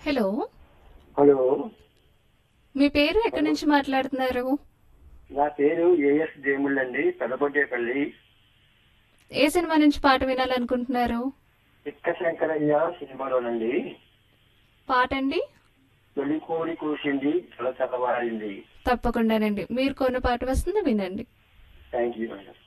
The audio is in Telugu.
హలో. హలో, మీ పేరు ఎక్కడి నుంచి మాట్లాడుతున్నారు? నా పేరు ఏఎస్ దేముళ్ళు అండి, పెదబొడ్డేపల్లి. ఏ సినిమా నుంచి పాట వినాలనుకుంటున్నారు? చిక్క శంకరయ్య సినిమాలోనండి. పాట అండి? తొలి కోడి కూసింది తల తెల్లవారింది. తప్పకుండానండి. మీరు కొన్న పాట వస్తుంది, వినండి. Thank you madam.